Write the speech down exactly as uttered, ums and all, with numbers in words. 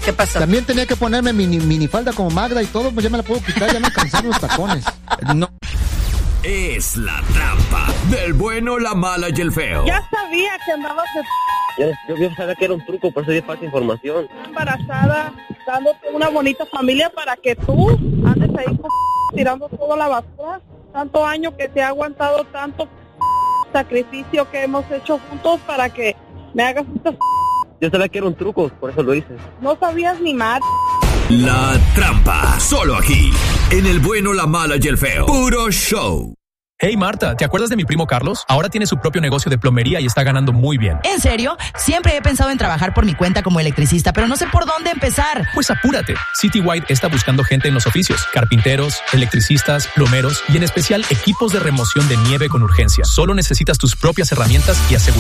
¿Qué pasó? También tenía que ponerme mini, minifalda como Magda y todo, pues ya me la puedo quitar, ya me cansaron los tacones. No. Es la trampa del bueno, la mala y el feo. Ya sabía que andabas de... Yo, yo, yo sabía que era un truco, por eso di falsa información. Embarazada, dándote una bonita familia para que tú andes ahí tirando toda la basura. Tanto año que te ha aguantado, tanto sacrificio que hemos hecho juntos para que me hagas estas... Yo sabía que era un truco, por eso lo hice. No sabías ni más. La trampa, solo aquí, en el bueno, la mala y el feo. Puro show. Hey Marta, ¿te acuerdas de mi primo Carlos? Ahora tiene su propio negocio de plomería y está ganando muy bien. ¿En serio? Siempre he pensado en trabajar por mi cuenta como electricista, pero no sé por dónde empezar. Pues apúrate. Citywide está buscando gente en los oficios. Carpinteros, electricistas, plomeros y en especial equipos de remoción de nieve con urgencia. Solo necesitas tus propias herramientas y asegurar